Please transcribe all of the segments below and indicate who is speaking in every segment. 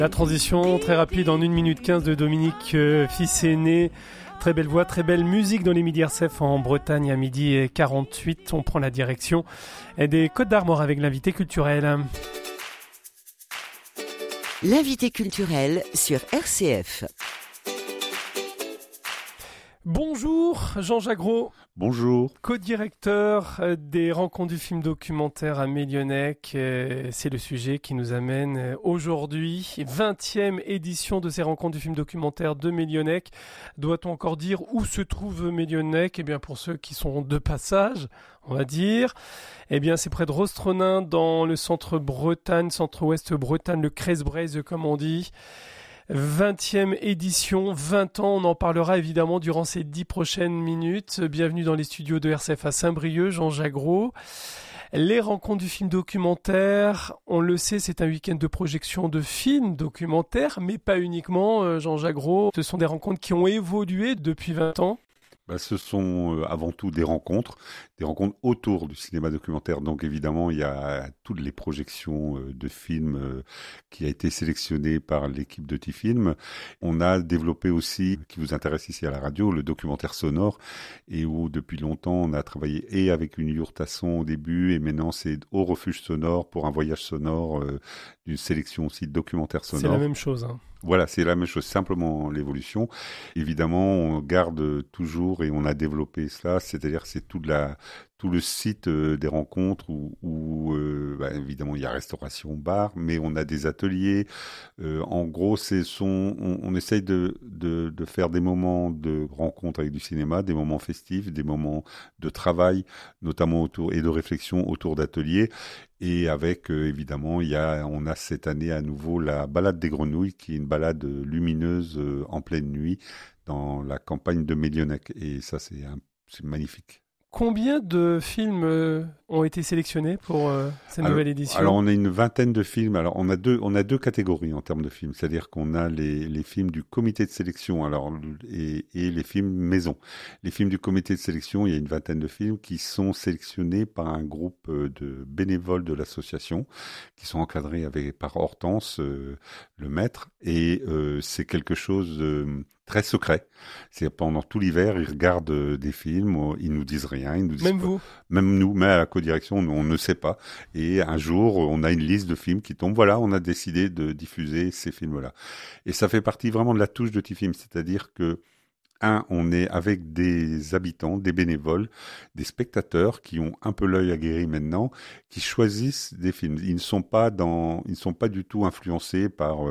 Speaker 1: La transition très rapide en 1 minute 15 de Dominique Fils-Aîné. Très belle voix, très belle musique dans les Midi RCF en Bretagne à 12h48. On prend la direction des Côtes d'Armor avec l'invité culturel.
Speaker 2: L'invité culturel sur RCF.
Speaker 1: Bonjour Jean-Jacques Gros.
Speaker 3: Bonjour.
Speaker 1: Co-directeur des rencontres du film documentaire à Mélionnec. C'est le sujet qui nous amène aujourd'hui. 20e édition de ces rencontres du film documentaire de Mélionnec. Doit-on encore dire où se trouve Mélionnec ? Eh bien, pour ceux qui sont de passage, on va dire, eh bien, c'est près de Rostronin, dans le centre-Bretagne, centre-ouest Bretagne, le Crest-Braise, comme on dit. 20e édition, 20 ans, on en parlera évidemment durant ces 10 prochaines minutes. Bienvenue dans les studios de RCF à Saint-Brieuc, Jean-Jacques Gros. Les rencontres du film documentaire, on le sait, c'est un week-end de projection de films documentaires, mais pas uniquement, Jean-Jacques Gros. Ce sont des rencontres qui ont évolué depuis 20 ans.
Speaker 3: Ce sont avant tout des rencontres autour du cinéma documentaire. Donc évidemment, il y a toutes les projections de films qui a été sélectionnées par l'équipe de Tifilm. On a développé aussi, qui vous intéresse ici à la radio, le documentaire sonore, et où depuis longtemps on a travaillé et avec une yourte à son au début, et maintenant c'est au refuge sonore pour un voyage sonore d'une sélection aussi de documentaires sonores.
Speaker 1: C'est la même chose, hein.
Speaker 3: Voilà, c'est la même chose, simplement l'évolution. Évidemment, on garde toujours et on a développé cela, c'est-à-dire c'est tout le site des rencontres où évidemment il y a restauration, bar, mais on a des ateliers. En gros, on essaye de faire des moments de rencontre avec du cinéma, des moments festifs, des moments de travail, notamment autour et de réflexion autour d'ateliers. Et avec, évidemment, on a cette année à nouveau la balade des grenouilles, qui est une balade lumineuse en pleine nuit dans la campagne de Mélionnec. Et ça, c'est magnifique.
Speaker 1: Combien de films ont été sélectionnés pour cette nouvelle édition ?
Speaker 3: Alors, on a une vingtaine de films. Alors, on a deux catégories en termes de films. C'est-à-dire qu'on a les films du comité de sélection et les films maison. Les films du comité de sélection, il y a une vingtaine de films qui sont sélectionnés par un groupe de bénévoles de l'association qui sont encadrés par Hortense, le maître. Et c'est quelque chose de très secret. C'est pendant tout l'hiver, ils regardent des films, ils nous disent rien, ils nous disent
Speaker 1: même
Speaker 3: pas.
Speaker 1: vous,
Speaker 3: même nous, mais à la co-direction, on ne sait pas. Et un jour, on a une liste de films qui tombe. Voilà, on a décidé de diffuser ces films-là. Et ça fait partie vraiment de la touche de Tifilm, c'est-à-dire que on est avec des habitants, des bénévoles, des spectateurs qui ont un peu l'œil aguerri maintenant, qui choisissent des films. Ils ne sont pas du tout influencés par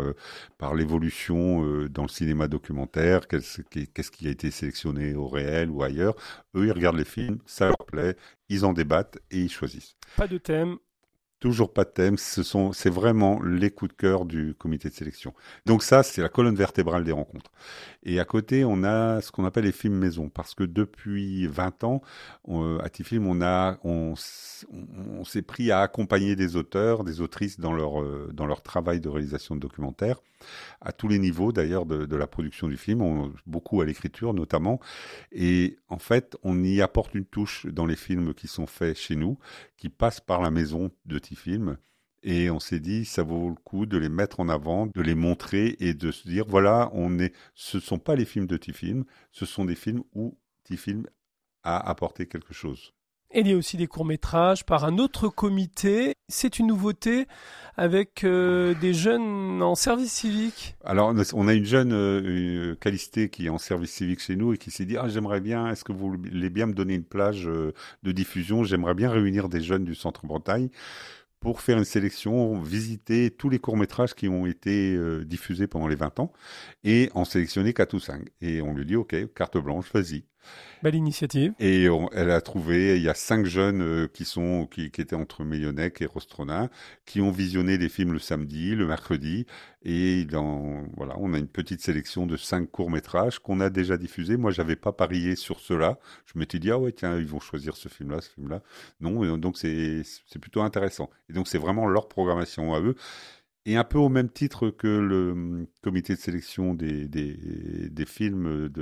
Speaker 3: l'évolution dans le cinéma documentaire, qu'est-ce qui a été sélectionné au réel ou ailleurs. Eux, ils regardent les films, ça leur plaît, ils en débattent et ils choisissent.
Speaker 1: pas de thème.
Speaker 3: Toujours pas de thème, c'est vraiment les coups de cœur du comité de sélection. Donc ça, c'est la colonne vertébrale des rencontres. Et à côté, on a ce qu'on appelle les films maison, parce que depuis 20 ans, à Tifilm, on s'est pris à accompagner des auteurs, des autrices dans leur travail de réalisation de documentaires, à tous les niveaux d'ailleurs de la production du film, beaucoup à l'écriture notamment. Et en fait, on y apporte une touche dans les films qui sont faits chez nous, qui passent par la maison de Tifilm. Et on s'est dit, ça vaut le coup de les mettre en avant, de les montrer et de se dire, voilà, ce ne sont pas les films de Tifilm, ce sont des films où Tifilm a apporté quelque chose.
Speaker 1: Et il y a aussi des courts-métrages par un autre comité. C'est une nouveauté avec des jeunes en service civique.
Speaker 3: Alors, on a une jeune Calistée qui est en service civique chez nous et qui s'est dit « j'aimerais bien, est-ce que vous voulez bien me donner une plage de diffusion ? J'aimerais bien réunir des jeunes du Centre-Bretagne pour faire une sélection, visiter tous les courts-métrages qui ont été diffusés pendant les 20 ans et en sélectionner 4 ou 5. » Et on lui dit « ok, carte blanche, vas-y. »
Speaker 1: Belle initiative.
Speaker 3: Et elle a trouvé, il y a 5 jeunes qui étaient entre Mélionnec et Rostronin, qui ont visionné les films le samedi, le mercredi, et on a une petite sélection de 5 courts-métrages qu'on a déjà diffusés. Moi, j'avais pas parié sur cela. Je m'étais dit, ah ouais, tiens, ils vont choisir ce film-là, ce film-là. Non, donc c'est plutôt intéressant. Et donc, c'est vraiment leur programmation à eux. Et un peu au même titre que le comité de sélection des films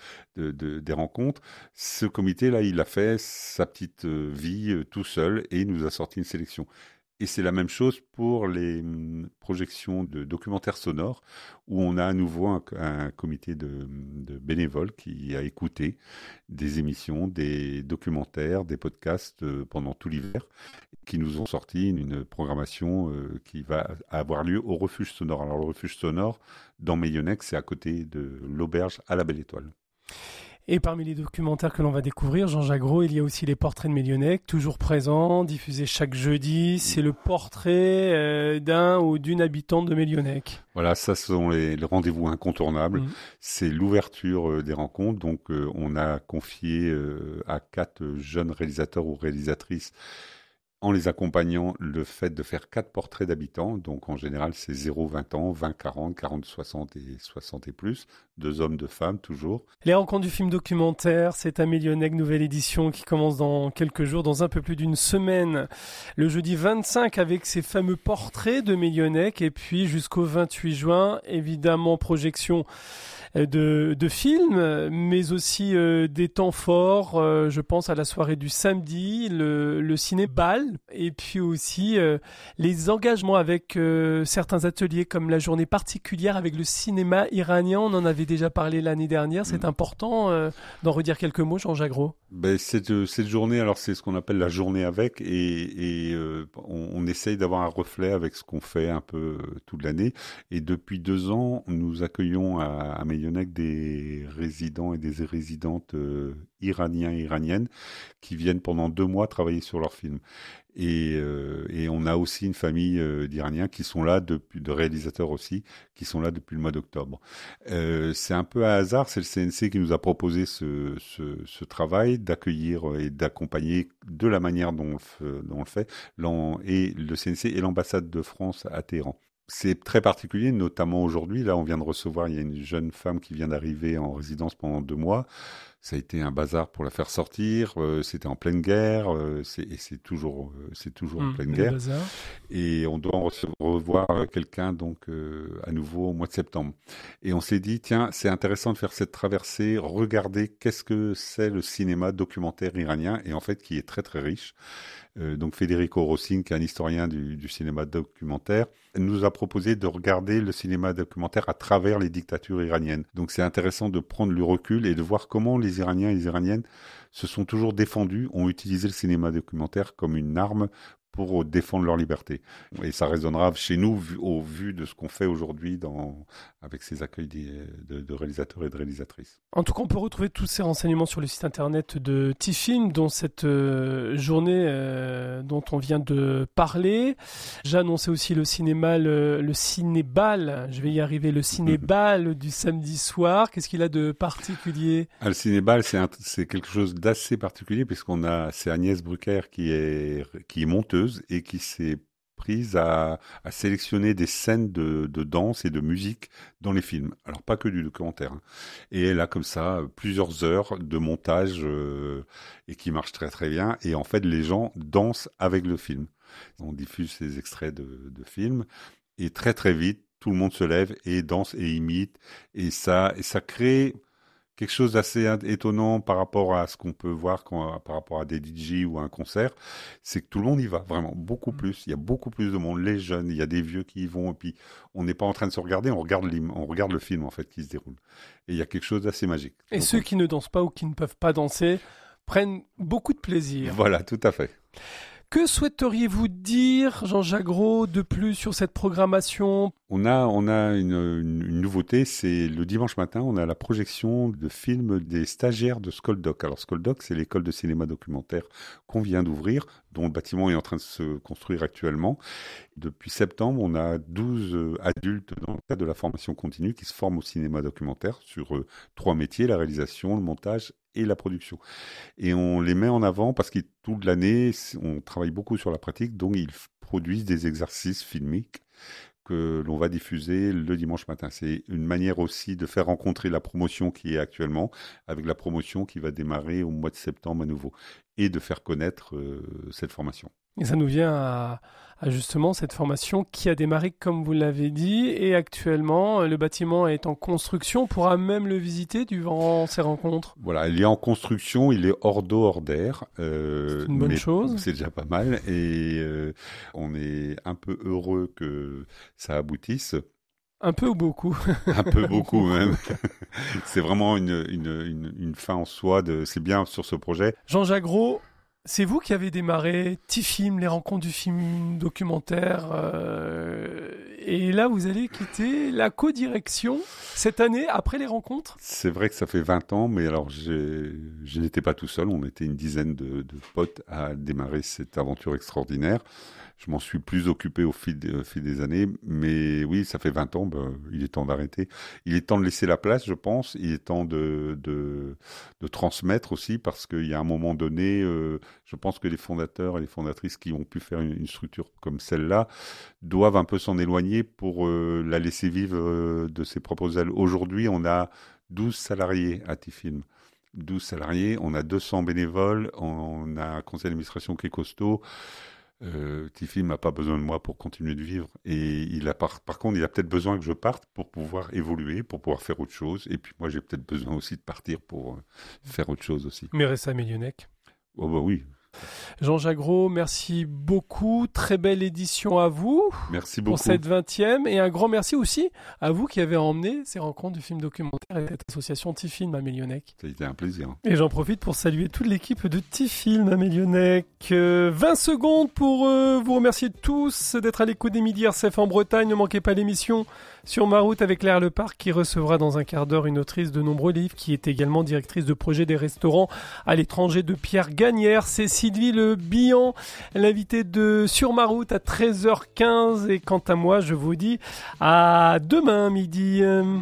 Speaker 3: des rencontres, ce comité-là, il a fait sa petite vie tout seul et il nous a sorti une sélection. Et c'est la même chose pour les projections de documentaires sonores, où on a à nouveau un comité de bénévoles qui a écouté des émissions, des documentaires, des podcasts pendant tout l'hiver, qui nous ont sorti une programmation qui va avoir lieu au Refuge Sonore. Alors le Refuge Sonore, dans Meillonnec, c'est à côté de l'auberge à la Belle Étoile.
Speaker 1: Et parmi les documentaires que l'on va découvrir, Jean-Jacques Gros, il y a aussi les portraits de Meillonnec, toujours présents, diffusés chaque jeudi. C'est le portrait d'un ou d'une habitante de Meillonnec.
Speaker 3: Voilà, ça ce sont les rendez-vous incontournables. C'est l'ouverture des rencontres. Donc on a confié à 4 jeunes réalisateurs ou réalisatrices, en les accompagnant, le fait de faire 4 portraits d'habitants. Donc en général, c'est 0-20 ans, 20-40, 40-60 et 60 et plus. 2 hommes, 2 femmes, toujours.
Speaker 1: Les rencontres du film documentaire, c'est à Meillonnec, nouvelle édition qui commence dans quelques jours, dans un peu plus d'une semaine. Le jeudi 25 avec ces fameux portraits de Meillonnec. Et puis jusqu'au 28 juin, évidemment, projection de films, mais aussi des temps forts. Je pense à la soirée du samedi, le ciné-bal, et puis aussi les engagements avec certains ateliers comme la journée particulière avec le cinéma iranien. On en avait déjà parlé l'année dernière. C'est important d'en redire quelques mots, Jean-Jacques Gros.
Speaker 3: Cette journée, alors c'est ce qu'on appelle la journée avec, et on essaye d'avoir un reflet avec ce qu'on fait un peu toute l'année. Et depuis 2 ans, nous accueillons à Meillonnec des résidents et des résidentes iraniens et iraniennes qui viennent pendant 2 mois travailler sur leurs films. Et on a aussi une famille d'Iraniens qui sont là de réalisateurs aussi, qui sont là depuis le mois d'octobre. C'est un peu à hasard, c'est le CNC qui nous a proposé ce travail d'accueillir et d'accompagner de la manière dont on le fait, et le CNC et l'ambassade de France à Téhéran. C'est très particulier, notamment aujourd'hui. Là, on vient de recevoir, il y a une jeune femme qui vient d'arriver en résidence pendant 2 mois. Ça a été un bazar pour la faire sortir. C'était en pleine guerre. C'est toujours en pleine guerre.
Speaker 1: Bazar.
Speaker 3: Et on doit revoir quelqu'un donc à nouveau au mois de septembre. Et on s'est dit, tiens, c'est intéressant de faire cette traversée. Regardez qu'est-ce que c'est le cinéma documentaire iranien, et en fait qui est très très riche. Donc Federico Rossin, qui est un historien du cinéma documentaire, nous a proposé de regarder le cinéma documentaire à travers les dictatures iraniennes. Donc c'est intéressant de prendre le recul et de voir comment les Iraniens et les Iraniennes se sont toujours défendus, ont utilisé le cinéma documentaire comme une arme pour défendre leur liberté. Et ça résonnera chez nous au vu de ce qu'on fait aujourd'hui avec ces accueils de réalisateurs et de réalisatrices.
Speaker 1: En tout cas, on peut retrouver tous ces renseignements sur le site internet de Tifilm, dont cette journée dont on vient de parler. J'ai annoncé aussi le cinéma, le ciné-bal, je vais y arriver, le ciné-bal du samedi soir. Qu'est-ce qu'il a de particulier ?
Speaker 3: Le ciné-bal, c'est quelque chose d'assez particulier, puisqu'on c'est Agnès Brucker qui est monteuse et qui s'est prise à sélectionner des scènes de danse et de musique dans les films. Alors pas que du documentaire. Et elle a comme ça plusieurs heures de montage et qui marche très très bien. Et en fait, les gens dansent avec le film. On diffuse ces extraits de films et très très vite, tout le monde se lève et danse et imite. Et ça crée quelque chose d'assez étonnant par rapport à ce qu'on peut voir par rapport à des DJ ou à un concert, c'est que tout le monde y va, vraiment, beaucoup plus. Il y a beaucoup plus de monde, les jeunes, il y a des vieux qui y vont, et puis on n'est pas en train de se regarder, on regarde le film en fait qui se déroule. Et il y a quelque chose d'assez magique.
Speaker 1: Et ceux qui ne dansent pas ou qui ne peuvent pas danser prennent beaucoup de plaisir.
Speaker 3: Voilà, tout à fait.
Speaker 1: Que souhaiteriez-vous dire, Jean-Jacques Gros, de plus sur cette programmation ?
Speaker 3: On a une nouveauté, c'est le dimanche matin, on a la projection de films des stagiaires de Skoldoc. Alors Skoldoc, c'est l'école de cinéma documentaire qu'on vient d'ouvrir, dont le bâtiment est en train de se construire actuellement. Depuis septembre, on a 12 adultes dans le cadre de la formation continue qui se forment au cinéma documentaire sur 3 métiers, la réalisation, le montage et la production. Et on les met en avant parce que toute l'année, on travaille beaucoup sur la pratique, donc ils produisent des exercices filmiques que l'on va diffuser le dimanche matin. C'est une manière aussi de faire rencontrer la promotion qui est actuellement avec la promotion qui va démarrer au mois de septembre à nouveau et de faire connaître cette formation.
Speaker 1: Et ça nous vient à justement cette formation qui a démarré, comme vous l'avez dit, et actuellement, le bâtiment est en construction. On pourra même le visiter durant ces rencontres.
Speaker 3: Voilà, il est en construction, il est hors d'eau, hors d'air.
Speaker 1: C'est une bonne chose.
Speaker 3: C'est déjà pas mal et on est un peu heureux que ça aboutisse.
Speaker 1: Un peu ou beaucoup?
Speaker 3: Un peu beaucoup même. C'est vraiment une fin en soi. C'est bien sur ce projet.
Speaker 1: Jean-Jacques Gros, c'est vous qui avez démarré TIFILM, les rencontres du film documentaire. Et là, vous allez quitter la co-direction cette année après les rencontres.
Speaker 3: C'est vrai que ça fait 20 ans, mais alors je n'étais pas tout seul. On était une dizaine de potes à démarrer cette aventure extraordinaire. Je m'en suis plus occupé au fil des années, mais oui, ça fait 20 ans, il est temps d'arrêter. Il est temps de laisser la place, je pense. Il est temps de transmettre aussi, parce qu'il y a un moment donné, je pense que les fondateurs et les fondatrices qui ont pu faire une structure comme celle-là doivent un peu s'en éloigner pour la laisser vivre de ses propres ailes. Aujourd'hui, on a 12 salariés à TIFILM. 12 salariés, on a 200 bénévoles, on a un conseil d'administration qui est costaud. TIFILM n'a pas besoin de moi pour continuer de vivre. Et par contre, il a peut-être besoin que je parte pour pouvoir évoluer, pour pouvoir faire autre chose. Et puis moi, j'ai peut-être besoin aussi de partir pour faire autre chose aussi.
Speaker 1: Mérissa Millionec.
Speaker 3: Oh bah oui.
Speaker 1: Jean-Jacques Gros, merci beaucoup. Très belle édition à vous.
Speaker 3: Merci beaucoup.
Speaker 1: Pour cette 20e. Et un grand merci aussi à vous qui avez emmené ces rencontres du film documentaire et cette association TIFILM à Millionec.
Speaker 3: Ça a été un plaisir.
Speaker 1: Et j'en profite pour saluer toute l'équipe de TIFILM à Millionec. 20 secondes pour vous remercier tous d'être à l'écoute des Midi RCF en Bretagne. Ne manquez pas l'émission Sur ma route avec Claire Leparc qui recevra dans un quart d'heure une autrice de nombreux livres qui est également directrice de projet des restaurants à l'étranger de Pierre Gagnère. C'est Sylvie Le Bihan, l'invité de Sur ma route à 13h15. Et quant à moi, je vous dis à demain midi.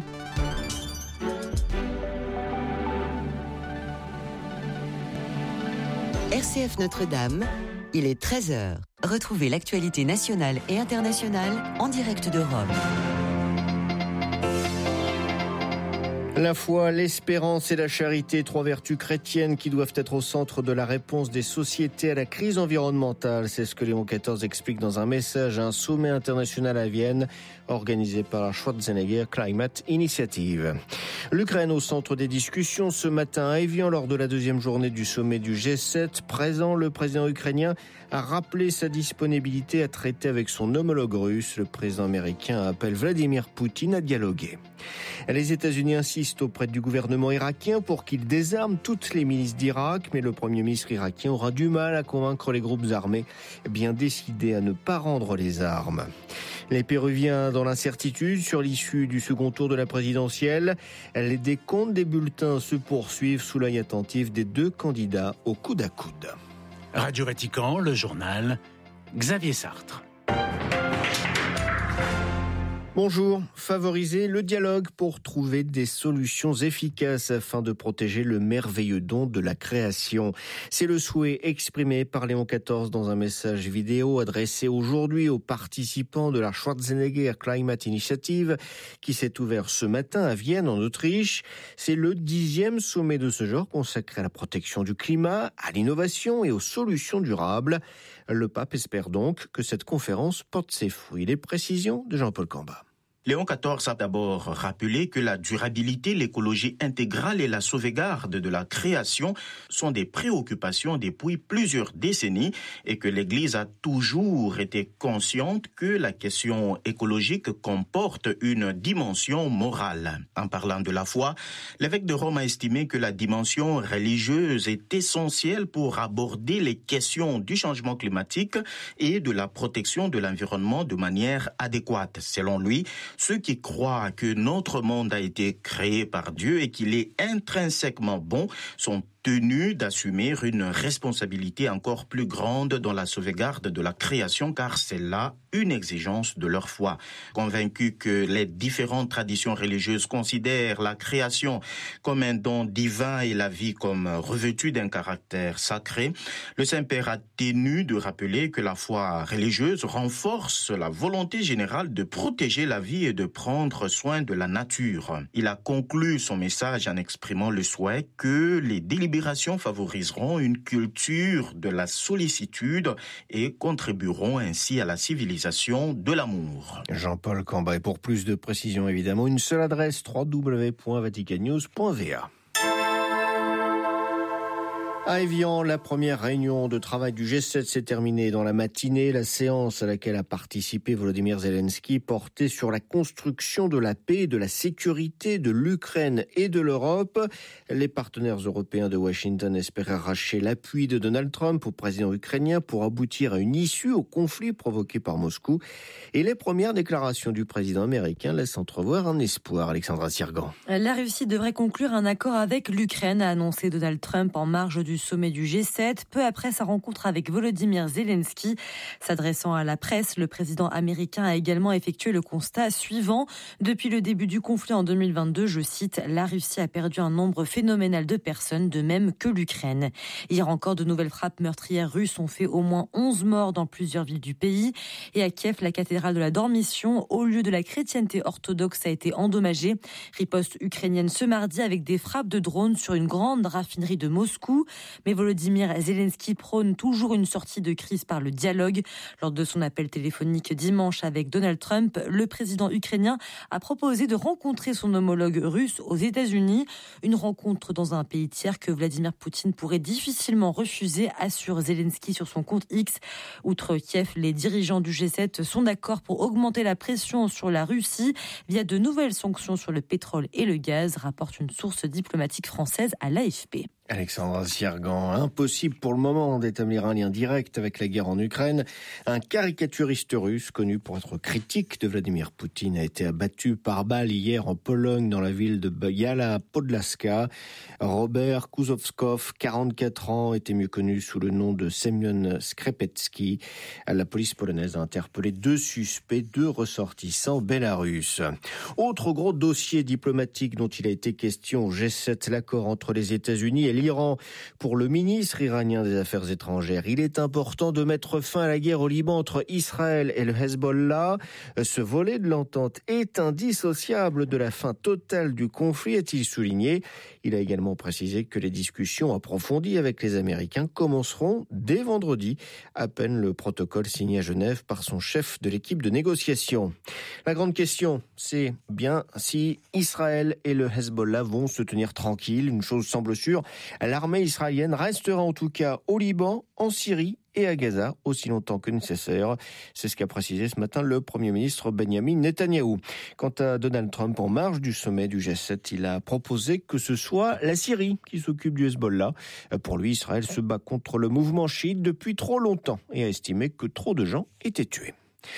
Speaker 2: RCF Notre-Dame, il est 13h. Retrouvez l'actualité nationale et internationale en direct de Rome.
Speaker 4: La foi, l'espérance et la charité, 3 vertus chrétiennes qui doivent être au centre de la réponse des sociétés à la crise environnementale. C'est ce que Léon XIV explique dans un message à un sommet international à Vienne, organisé par la Schwarzenegger Climate Initiative. L'Ukraine au centre des discussions ce matin à Évian lors de la 2e journée du sommet du G7. Présent, le président ukrainien a rappelé sa disponibilité à traiter avec son homologue russe. Le président américain appelle Vladimir Poutine à dialoguer. Les États-Unis insistent auprès du gouvernement irakien pour qu'il désarme toutes les milices d'Irak, mais le Premier ministre irakien aura du mal à convaincre les groupes armés bien décidés à ne pas rendre les armes. Les Péruviens dans l'incertitude sur l'issue du second tour de la présidentielle. Les décomptes des bulletins se poursuivent sous l'œil attentif des 2 candidats au coude à coude.
Speaker 5: Radio Vatican, le journal, Xavier Sartre.
Speaker 4: Bonjour, favoriser le dialogue pour trouver des solutions efficaces afin de protéger le merveilleux don de la création. C'est le souhait exprimé par Léon XIV dans un message vidéo adressé aujourd'hui aux participants de la Schwarzenegger Climate Initiative qui s'est ouvert ce matin à Vienne en Autriche. C'est le 10e sommet de ce genre consacré à la protection du climat, à l'innovation et aux solutions durables. Le pape espère donc que cette conférence porte ses fruits. Les précisions de Jean-Paul Camba.
Speaker 6: Léon XIV a d'abord rappelé que la durabilité, l'écologie intégrale et la sauvegarde de la création sont des préoccupations depuis plusieurs décennies et que l'Église a toujours été consciente que la question écologique comporte une dimension morale. En parlant de la foi, l'évêque de Rome a estimé que la dimension religieuse est essentielle pour aborder les questions du changement climatique et de la protection de l'environnement de manière adéquate. Selon lui, ceux qui croient que notre monde a été créé par Dieu et qu'il est intrinsèquement bon sont tenus d'assumer une responsabilité encore plus grande dans la sauvegarde de la création, car c'est là une exigence de leur foi. Convaincus que les différentes traditions religieuses considèrent la création comme un don divin et la vie comme revêtue d'un caractère sacré, le Saint-Père a tenu de rappeler que la foi religieuse renforce la volonté générale de protéger la vie et de prendre soin de la nature. Il a conclu son message en exprimant le souhait que les délibérations délibérations favoriseront une culture de la sollicitude et contribueront ainsi à la civilisation de l'amour.
Speaker 4: Jean-Paul Cambay, pour plus de précisions évidemment, une seule adresse, www.vaticannews.va. À Évian, la première réunion de travail du G7 s'est terminée dans la matinée. La séance à laquelle a participé Volodymyr Zelensky portait sur la construction de la paix, de la sécurité de l'Ukraine et de l'Europe. Les partenaires européens de Washington espéraient arracher l'appui de Donald Trump au président ukrainien pour aboutir à une issue au conflit provoqué par Moscou. Et les premières déclarations du président américain laissent entrevoir un espoir. Alexandra Sirgan.
Speaker 7: La Russie devrait conclure un accord avec l'Ukraine, a annoncé Donald Trump en marge du sommet du G7, peu après sa rencontre avec Volodymyr Zelensky. S'adressant à la presse, le président américain a également effectué le constat suivant. Depuis le début du conflit en 2022, je cite, « La Russie a perdu un nombre phénoménal de personnes, de même que l'Ukraine ». Hier encore, de nouvelles frappes meurtrières russes ont fait au moins 11 morts dans plusieurs villes du pays. Et à Kiev, la cathédrale de la Dormition, au lieu de la chrétienté orthodoxe, a été endommagée. Riposte ukrainienne ce mardi avec des frappes de drones sur une grande raffinerie de Moscou. Mais Volodymyr Zelensky prône toujours une sortie de crise par le dialogue. Lors de son appel téléphonique dimanche avec Donald Trump, le président ukrainien a proposé de rencontrer son homologue russe aux États-Unis. Une rencontre dans un pays tiers que Vladimir Poutine pourrait difficilement refuser, assure Zelensky sur son compte X. Outre Kiev, les dirigeants du G7 sont d'accord pour augmenter la pression sur la Russie via de nouvelles sanctions sur le pétrole et le gaz, rapporte une source diplomatique française à l'AFP.
Speaker 4: Alexandra Sirgan, impossible pour le moment d'établir un lien direct avec la guerre en Ukraine. Un caricaturiste russe connu pour être critique de Vladimir Poutine a été abattu par balle hier en Pologne dans la ville de Biała Podlaska. Robert Kuzowskow, 44 ans, était mieux connu sous le nom de Semyon Skrepecki. La police polonaise a interpellé 2 suspects, 2 ressortissants bélarusses. Autre gros dossier diplomatique dont il a été question au G7, l'accord entre les États-Unis et l'Iran. Pour le ministre iranien des Affaires étrangères, il est important de mettre fin à la guerre au Liban entre Israël et le Hezbollah. Ce volet de l'entente est indissociable de la fin totale du conflit, a-t-il souligné. Il a également précisé que les discussions approfondies avec les Américains commenceront dès vendredi, à peine le protocole signé à Genève par son chef de l'équipe de négociation. La grande question, c'est bien si Israël et le Hezbollah vont se tenir tranquilles. Une chose semble sûre, l'armée israélienne restera en tout cas au Liban, en Syrie et à Gaza aussi longtemps que nécessaire. C'est ce qu'a précisé ce matin le Premier ministre Benjamin Netanyahou. Quant à Donald Trump, en marge du sommet du G7, il a proposé que ce soit la Syrie qui s'occupe du Hezbollah. Pour lui, Israël se bat contre le mouvement chiite depuis trop longtemps et a estimé que trop de gens étaient tués.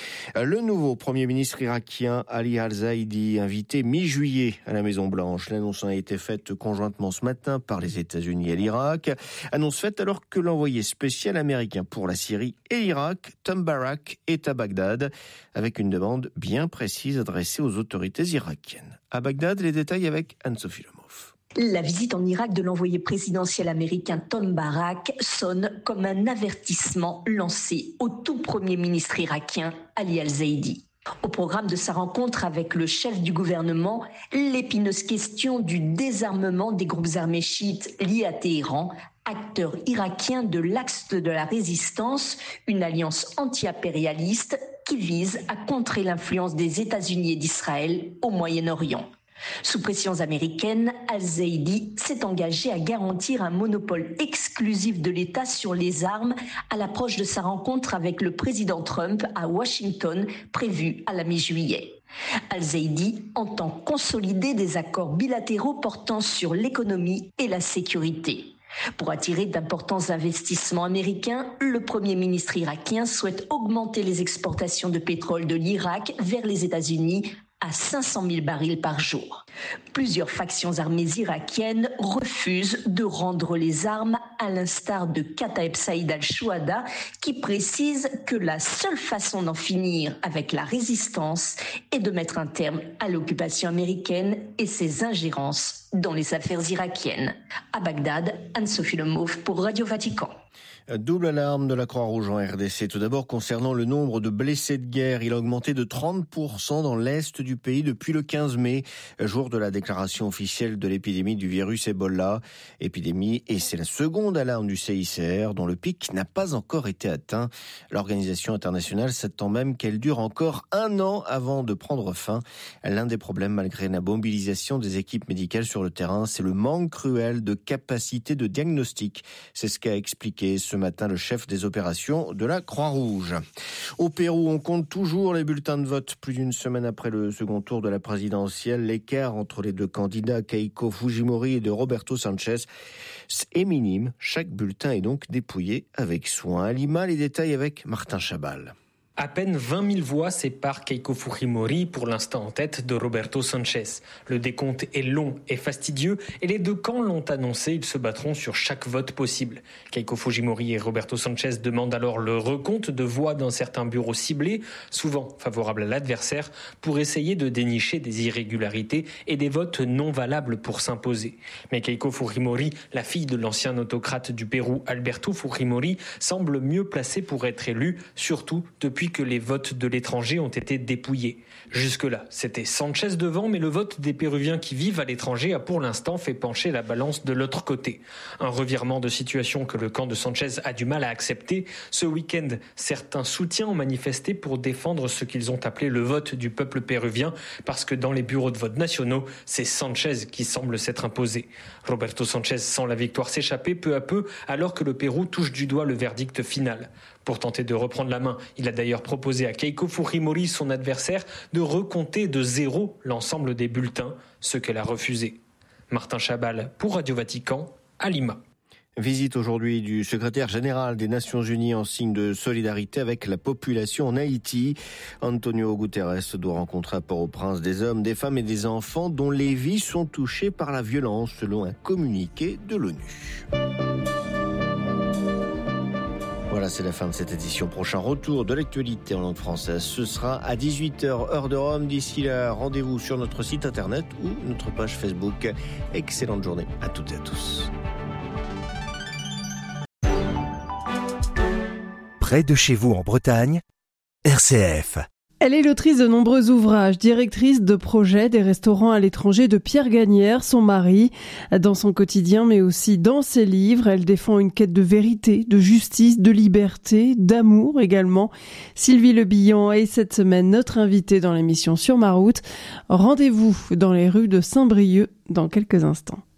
Speaker 4: Le nouveau Premier ministre irakien Ali Al-Zaidi, invité mi-juillet à la Maison-Blanche. L'annonce a été faite conjointement ce matin par les États-Unis et l'Irak. Annonce faite alors que l'envoyé spécial américain pour la Syrie et l'Irak, Tom Barrack, est à Bagdad, avec une demande bien précise adressée aux autorités irakiennes. À Bagdad, les détails avec Anne-Sophie Lemov.
Speaker 8: La visite en Irak de l'envoyé présidentiel américain Tom Barrack sonne comme un avertissement lancé au tout premier ministre irakien Ali Al-Zaidi. Au programme de sa rencontre avec le chef du gouvernement, l'épineuse question du désarmement des groupes armés chiites liés à Téhéran, acteur irakien de l'Axe de la Résistance, une alliance anti-impérialiste qui vise à contrer l'influence des États-Unis et d'Israël au Moyen-Orient. Sous pressions américaines, Al-Zaidi s'est engagé à garantir un monopole exclusif de l'État sur les armes à l'approche de sa rencontre avec le président Trump à Washington, prévue à la mi-juillet. Al-Zaidi entend consolider des accords bilatéraux portant sur l'économie et la sécurité. Pour attirer d'importants investissements américains, le Premier ministre irakien souhaite augmenter les exportations de pétrole de l'Irak vers les États-Unis à 500 000 barils par jour. Plusieurs factions armées irakiennes refusent de rendre les armes, à l'instar de Kataeb Saïd al-Chouhada, qui précise que la seule façon d'en finir avec la résistance est de mettre un terme à l'occupation américaine et ses ingérences dans les affaires irakiennes. À Bagdad, Anne-Sophie Lemov pour Radio Vatican.
Speaker 4: Double alarme de la Croix-Rouge en RDC. Tout d'abord, concernant le nombre de blessés de guerre, il a augmenté de 30% dans l'est du pays depuis le 15 mai, jour de la déclaration officielle de l'épidémie du virus Ebola. Épidémie, et c'est la seconde alarme du CICR, dont le pic n'a pas encore été atteint. L'organisation internationale s'attend même qu'elle dure encore 1 an avant de prendre fin. L'un des problèmes, malgré la mobilisation des équipes médicales sur le terrain, c'est le manque cruel de capacité de diagnostic. C'est ce qu'a expliqué ce matin le chef des opérations de la Croix-Rouge. Au Pérou, on compte toujours les bulletins de vote. Plus d'une semaine après le second tour de la présidentielle, l'écart entre les deux candidats, Keiko Fujimori et de Roberto Sanchez, est minime. Chaque bulletin est donc dépouillé avec soin. À Lima, les détails avec Martin Chabal.
Speaker 9: À peine 20 000 voix séparent Keiko Fujimori, pour l'instant en tête, de Roberto Sanchez. Le décompte est long et fastidieux et les deux camps l'ont annoncé, ils se battront sur chaque vote possible. Keiko Fujimori et Roberto Sanchez demandent alors le recompte de voix dans certains bureaux ciblés, souvent favorables à l'adversaire, pour essayer de dénicher des irrégularités et des votes non valables pour s'imposer. Mais Keiko Fujimori, la fille de l'ancien autocrate du Pérou, Alberto Fujimori, semble mieux placée pour être élue, surtout depuis que les votes de l'étranger ont été dépouillés. Jusque-là, c'était Sanchez devant, mais le vote des Péruviens qui vivent à l'étranger a pour l'instant fait pencher la balance de l'autre côté. Un revirement de situation que le camp de Sanchez a du mal à accepter. Ce week-end, certains soutiens ont manifesté pour défendre ce qu'ils ont appelé le vote du peuple péruvien, parce que dans les bureaux de vote nationaux, c'est Sanchez qui semble s'être imposé. Roberto Sanchez sent la victoire s'échapper peu à peu, alors que le Pérou touche du doigt le verdict final. Pour tenter de reprendre la main, il a d'ailleurs proposé à Keiko Fujimori, son adversaire, de recompter de 0 l'ensemble des bulletins, ce qu'elle a refusé. Martin Chabal pour Radio Vatican, à Lima.
Speaker 4: Visite aujourd'hui du secrétaire général des Nations Unies en signe de solidarité avec la population en Haïti. Antonio Guterres doit rencontrer à Port-au-Prince des hommes, des femmes et des enfants dont les vies sont touchées par la violence, selon un communiqué de l'ONU. Voilà, c'est la fin de cette édition. Prochain retour de l'actualité en langue française, ce sera à 18h, heure de Rome. D'ici là, rendez-vous sur notre site internet ou notre page Facebook. Excellente journée à toutes et à tous.
Speaker 10: Près de chez vous en Bretagne, RCF.
Speaker 11: Elle est l'autrice de nombreux ouvrages, directrice de projets des restaurants à l'étranger de Pierre Gagnère, son mari. Dans son quotidien, mais aussi dans ses livres, elle défend une quête de vérité, de justice, de liberté, d'amour également. Sylvie Le Bihan est cette semaine notre invitée dans l'émission Sur ma route. Rendez-vous dans les rues de Saint-Brieuc dans quelques instants.